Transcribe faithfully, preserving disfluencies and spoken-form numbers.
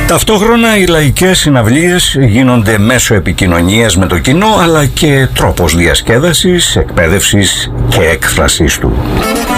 Ταυτόχρονα οι λαϊκές συναυλίες γίνονται μέσω επικοινωνίας με το κοινό, αλλά και τρόπος διασκέδασης, εκπαίδευσης και έκφρασης του.